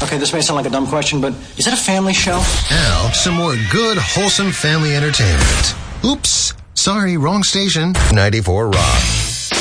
Okay, this may sound like a dumb question, but is it a family show? Now, some more good, wholesome family entertainment. Oops, sorry, wrong station. 94 Rock.